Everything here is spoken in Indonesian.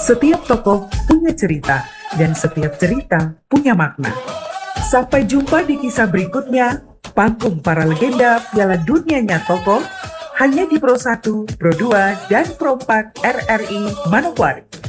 Setiap tokoh punya cerita, dan setiap cerita punya makna. Sampai jumpa di kisah berikutnya, panggung para legenda Piala Dunianya tokoh, hanya di Pro 1, Pro 2, dan Pro 4 RRI Manokwari.